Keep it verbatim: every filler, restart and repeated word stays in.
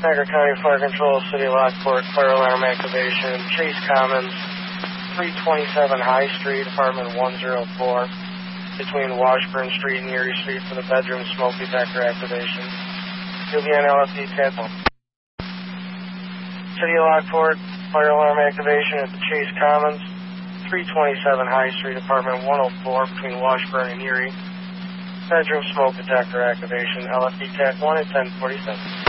Niagara County Fire Control, City of Lockport, fire alarm activation, Chase Commons, three twenty-seven High Street, apartment one oh four, between Washburn Street and Erie Street for the bedroom smoke detector activation. You'll be on L F D Cat one. City of Lockport, fire alarm activation at the Chase Commons, three twenty-seven High Street, apartment one oh four, between Washburn and Erie. Bedroom smoke detector activation, L F D Cat one at ten forty-seven.